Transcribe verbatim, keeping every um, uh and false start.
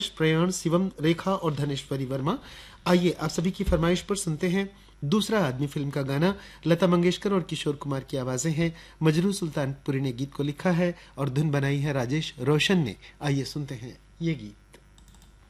प्रयाण, शिवम, रेखा और धनेश्वरी वर्मा। आइए आप सभी की फरमाइश पर सुनते हैं दूसरा आदमी फिल्म का गाना। लता मंगेशकर और किशोर कुमार की आवाजें हैं। मजरू सुल्तानपुरी ने गीत को लिखा है और धुन बनाई है राजेश रोशन ने। आइए सुनते हैं ये गीत।